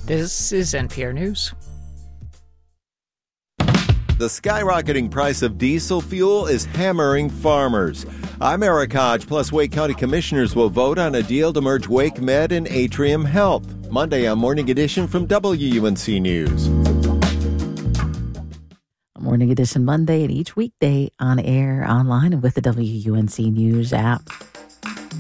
This is NPR News. The skyrocketing price of diesel fuel is hammering farmers. I'm Eric Hodge, plus Wake County commissioners will vote on a deal to merge Wake Med and Atrium Health. Monday on Morning Edition from WUNC News. Morning Edition Monday and each weekday on air, online, and with the WUNC News app.